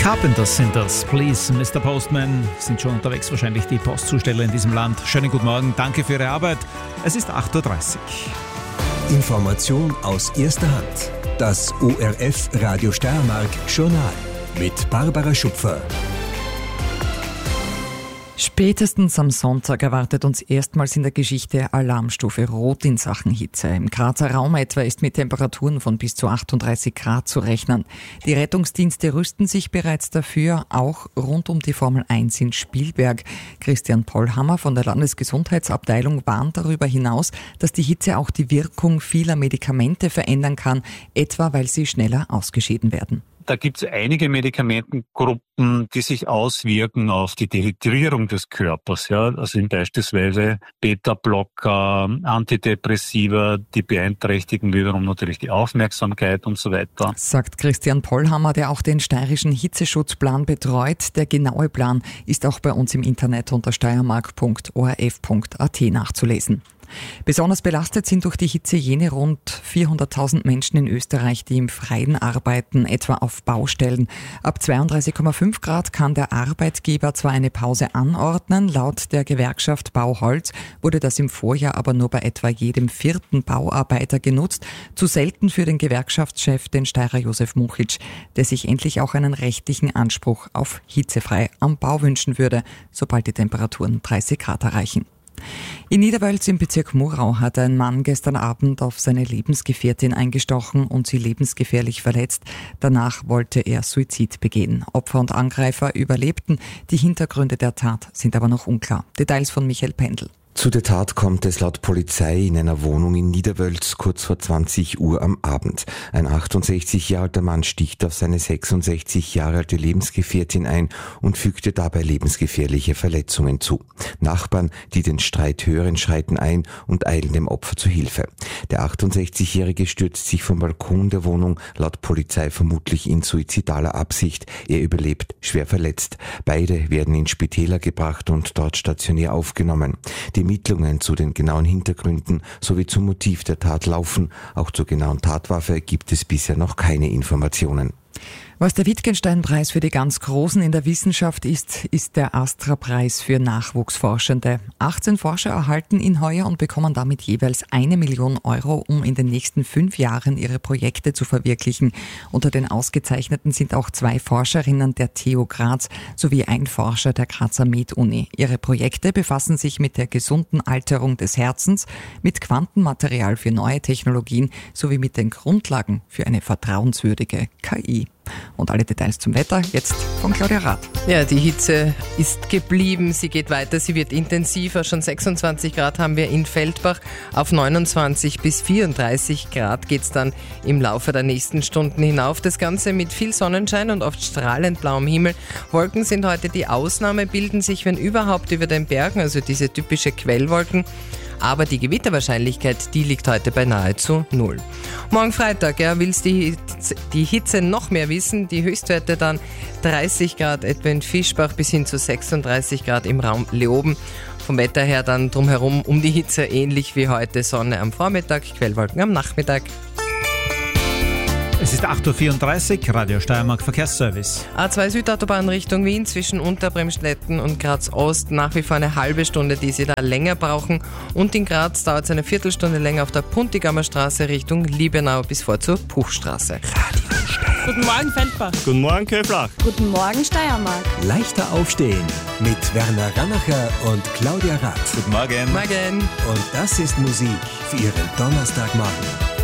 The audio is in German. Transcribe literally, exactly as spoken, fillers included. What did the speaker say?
Carpenters sind das. Please, Mister Postman, sind schon unterwegs, wahrscheinlich die Postzusteller in diesem Land. Schönen guten Morgen, danke für Ihre Arbeit. Es ist acht Uhr dreißig. Information aus erster Hand. Das O R F Radio Steiermark Journal mit Barbara Schupfer. Spätestens am Sonntag erwartet uns erstmals in der Geschichte Alarmstufe Rot in Sachen Hitze. Im Grazer Raum etwa ist mit Temperaturen von bis zu achtunddreißig Grad zu rechnen. Die Rettungsdienste rüsten sich bereits dafür, auch rund um die Formel eins in Spielberg. Christian Pollhammer von der Landesgesundheitsabteilung warnt darüber hinaus, dass die Hitze auch die Wirkung vieler Medikamente verändern kann, etwa weil sie schneller ausgeschieden werden. Da gibt es einige Medikamentengruppen, die sich auswirken auf die Dehydrierung des Körpers. Ja, also beispielsweise Beta-Blocker, Antidepressiva, die beeinträchtigen wiederum natürlich die Aufmerksamkeit und so weiter. Sagt Christian Pollhammer, der auch den steirischen Hitzeschutzplan betreut. Der genaue Plan ist auch bei uns im Internet unter steiermark punkt o r f punkt a t nachzulesen. Besonders belastet sind durch die Hitze jene rund vierhunderttausend Menschen in Österreich, die im Freien arbeiten, etwa auf Baustellen. Ab zweiunddreißig Komma fünf Grad kann der Arbeitgeber zwar eine Pause anordnen, laut der Gewerkschaft Bauholz wurde das im Vorjahr aber nur bei etwa jedem vierten Bauarbeiter genutzt, zu selten für den Gewerkschaftschef, den Steirer Josef Muchitsch, der sich endlich auch einen rechtlichen Anspruch auf hitzefrei am Bau wünschen würde, sobald die Temperaturen dreißig Grad erreichen. In Niederwölz im Bezirk Murau hat ein Mann gestern Abend auf seine Lebensgefährtin eingestochen und sie lebensgefährlich verletzt. Danach wollte er Suizid begehen. Opfer und Angreifer überlebten. Die Hintergründe der Tat sind aber noch unklar. Details von Michael Pendl. Zu der Tat kommt es laut Polizei in einer Wohnung in Niederwölz kurz vor zwanzig Uhr am Abend. Ein achtundsechzig Jahre alter Mann sticht auf seine sechsundsechzig Jahre alte Lebensgefährtin ein und fügte dabei lebensgefährliche Verletzungen zu. Nachbarn, die den Streit hören, schreiten ein und eilen dem Opfer zu Hilfe. Der achtundsechzigjährige stürzt sich vom Balkon der Wohnung, laut Polizei vermutlich in suizidaler Absicht. Er überlebt, schwer verletzt. Beide werden in Spitäler gebracht und dort stationär aufgenommen. Die Ermittlungen zu den genauen Hintergründen sowie zum Motiv der Tat laufen. Auch zur genauen Tatwaffe gibt es bisher noch keine Informationen. Was der Wittgenstein-Preis für die ganz Großen in der Wissenschaft ist, ist der Astra-Preis für Nachwuchsforschende. achtzehn Forscher erhalten ihn heuer und bekommen damit jeweils eine Million Euro, um in den nächsten fünf Jahren ihre Projekte zu verwirklichen. Unter den Ausgezeichneten sind auch zwei Forscherinnen der T U Graz sowie ein Forscher der Grazer Med-Uni. Ihre Projekte befassen sich mit der gesunden Alterung des Herzens, mit Quantenmaterial für neue Technologien sowie mit den Grundlagen für eine vertrauenswürdige K I. Und alle Details zum Wetter jetzt von Claudia Rath. Ja, die Hitze ist geblieben, sie geht weiter, sie wird intensiver. Schon sechsundzwanzig Grad haben wir in Feldbach, auf neunundzwanzig bis vierunddreißig Grad geht es dann im Laufe der nächsten Stunden hinauf. Das Ganze mit viel Sonnenschein und oft strahlend blauem Himmel. Wolken sind heute die Ausnahme, bilden sich, wenn überhaupt, über den Bergen, also diese typische Quellwolken. Aber die Gewitterwahrscheinlichkeit, die liegt heute bei nahezu null. Morgen Freitag, ja, willst die, die Hitze noch mehr wissen, die Höchstwerte dann dreißig Grad etwa in Fischbach bis hin zu sechsunddreißig Grad im Raum Leoben. Vom Wetter her dann drumherum um die Hitze ähnlich wie heute, Sonne am Vormittag, Quellwolken am Nachmittag. Es ist acht Uhr vierunddreißig, Radio Steiermark Verkehrsservice. A zwei Südautobahn Richtung Wien zwischen Unterbremstetten und Graz Ost nach wie vor eine halbe Stunde, die Sie da länger brauchen. Und in Graz dauert es eine Viertelstunde länger auf der Puntigammer Straße Richtung Liebenau bis vor zur Puchstraße. Guten Morgen Feldbach. Guten Morgen Köflach. Guten Morgen Steiermark. Leichter aufstehen mit Werner Ranacher und Claudia Rath. Guten Morgen. Morgen. Und das ist Musik für Ihren Donnerstagmorgen.